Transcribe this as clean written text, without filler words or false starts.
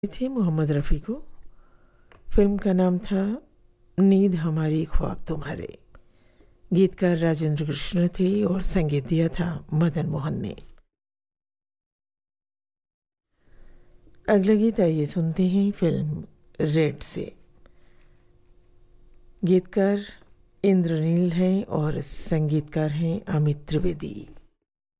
थे मोहम्मद रफ़ी को। फिल्म का नाम था नींद हमारी ख्वाब तुम्हारे। गीतकार राजेंद्र कृष्ण थे और संगीत दिया था मदन मोहन ने। अगला गीत आइए सुनते हैं फिल्म रेड से। गीतकार इंद्रनील हैं और संगीतकार हैं अमित त्रिवेदी।